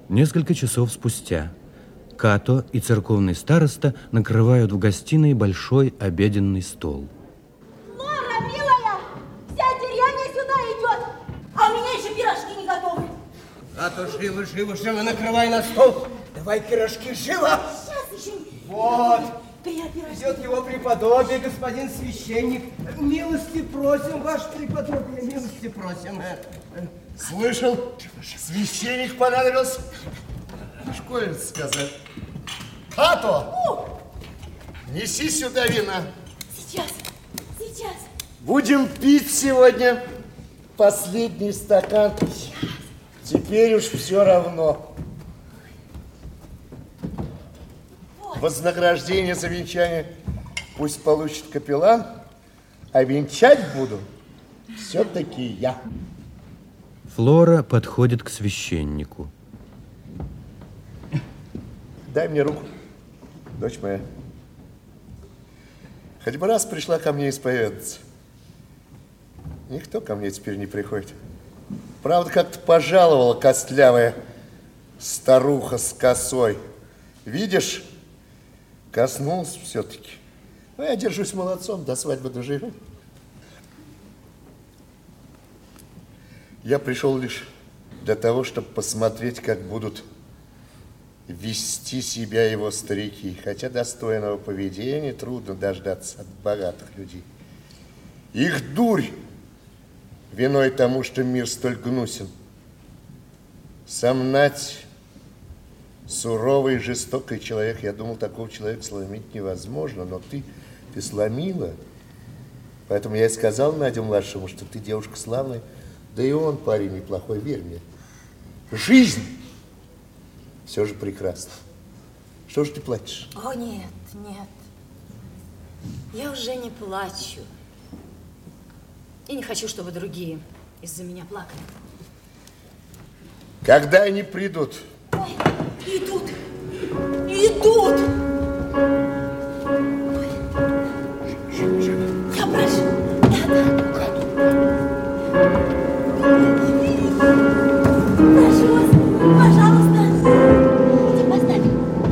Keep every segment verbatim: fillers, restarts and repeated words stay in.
Несколько часов спустя Като и церковный староста накрывают в гостиной большой обеденный стол. Флора, милая, вся деревня сюда идет, а у меня еще пирожки не готовы. Като, живо, живо, живо, накрывай на стол. Давай пирожки, живо. Сейчас еще. Вот. Да я пирожки. Идет его преподобие, господин священник. Милости просим, ваше преподобие, милости просим. Слышал, священник понадобился. Школьница сказать. Като, О! неси сюда вина. Сейчас, сейчас. Будем пить сегодня последний стакан. Теперь уж все равно. Вознаграждение за венчание пусть получит капеллан, а венчать буду все-таки я. Флора подходит к священнику. Дай мне руку, дочь моя. Хоть бы раз пришла ко мне исповедаться. Никто ко мне теперь не приходит. Правда, как-то пожаловала костлявая старуха с косой. Видишь, коснулась все-таки. Ну, я держусь молодцом, до свадьбы доживу. Я пришел лишь для того, чтобы посмотреть, как будут вести себя его старики. Хотя достойного поведения трудно дождаться от богатых людей. Их дурь виной тому, что мир столь гнусен. Сомнать суровый и жестокий человек. Я думал, такого человека сломить невозможно, но ты, ты сломила. Поэтому я и сказал Наде младшему, что ты девушка славная, да и он парень неплохой, верь мне. Жизнь все же прекрасна. Что же ты плачешь? О, нет, нет. Я уже не плачу. И не хочу, чтобы другие из-за меня плакали. Когда они придут? Ой, идут, идут. Ой. Живо, живо. Я прошу. Да, да. Прошу вас, пожалуйста. Поставь.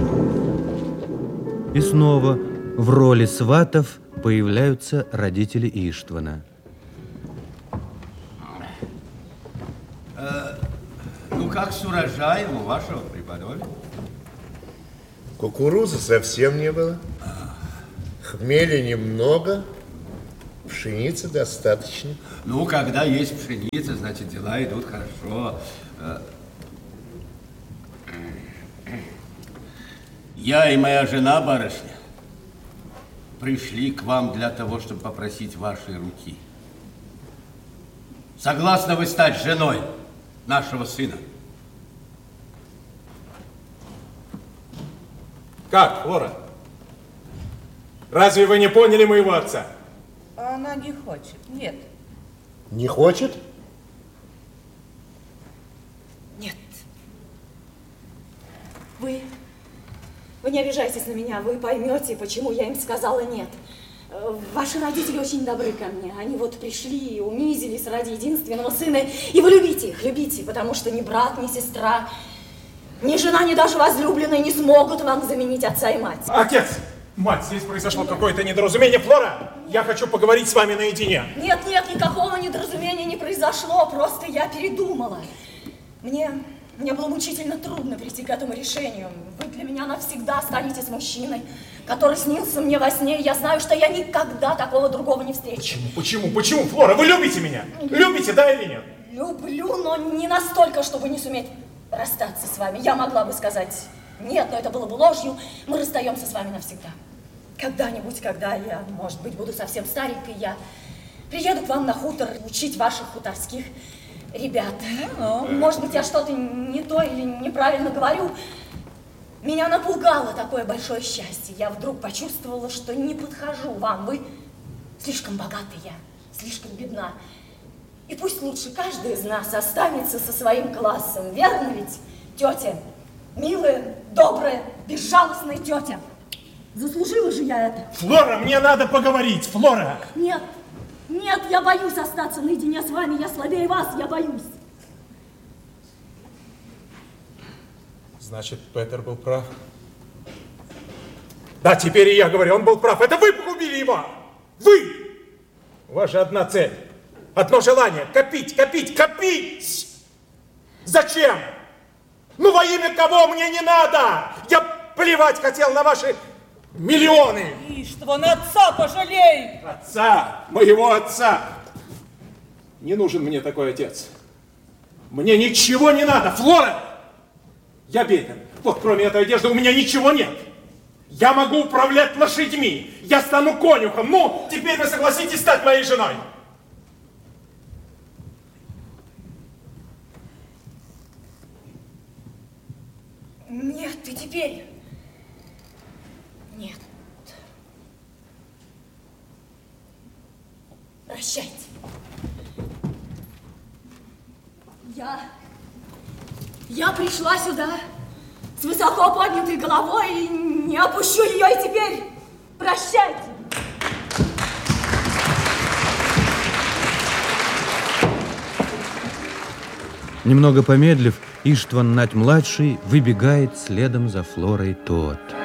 И снова в роли сватов появляются родители Иштвана. Ну, как с урожаем у вашего преподобия? Кукурузы совсем не было. Хмеля немного. Пшеницы достаточно. Ну, когда есть пшеница, значит, дела идут хорошо. Я и моя жена, барышня, пришли к вам для того, чтобы попросить вашей руки. Согласны вы стать женой нашего сына? Как, Флора? Разве вы не поняли моего отца? Она не хочет, нет. Не хочет? Нет. Вы, вы не обижайтесь на меня, вы поймете, почему я им сказала нет. Ваши родители очень добры ко мне. Они вот пришли и унизились ради единственного сына. И вы любите их, любите, потому что ни брат, ни сестра, ни жена, ни даже возлюбленная не смогут вам заменить отца и мать. Отец! Мать, здесь произошло какое-то недоразумение. Флора, я хочу поговорить с вами наедине. Нет, нет, никакого недоразумения не произошло, просто я передумала. Мне, мне было мучительно трудно прийти к этому решению. Вы для меня навсегда останетесь мужчиной, который снился мне во сне, и я знаю, что я никогда такого другого не встречу. Почему, почему, почему, Флора, вы любите меня? Любите, да или нет? Люблю, но не настолько, чтобы не суметь расстаться с вами. Я могла бы сказать нет, но это было бы ложью. Мы расстаемся с вами навсегда. Когда-нибудь, когда я, может быть, буду совсем старенькой, я приеду к вам на хутор учить ваших хуторских ребят. Ну-ну. Может быть, я что-то не то или неправильно говорю. Меня напугало такое большое счастье. Я вдруг почувствовала, что не подхожу вам. Вы слишком богаты, я слишком бедна. И пусть лучше каждый из нас останется со своим классом. Верно ведь, тетя? Милая, добрая, безжалостная тетя. Заслужила же я это. Флора, мне надо поговорить, Флора. Нет, нет, я боюсь остаться наедине с вами. Я слабее вас, я боюсь. Значит, Петер был прав. Да, теперь и я говорю, он был прав. Это вы погубили его! Вы! У вас же одна цель. Одно желание. Копить, копить, копить! Зачем? Ну, во имя кого? Мне не надо! Я плевать хотел на ваши миллионы! Иштван, отца пожалей! Отца! Моего отца! Не нужен мне такой отец. Мне ничего не надо! Флора! Я беден. Вот кроме этой одежды у меня ничего нет. Я могу управлять лошадьми. Я стану конюхом. Ну, теперь вы согласитесь стать моей женой. Нет, и теперь. Нет. Прощайте. Я... Я пришла сюда с высоко поднятой головой и не опущу ее, и теперь прощайте. Немного помедлив, Иштван Нать-младший выбегает следом за Флорой Тод.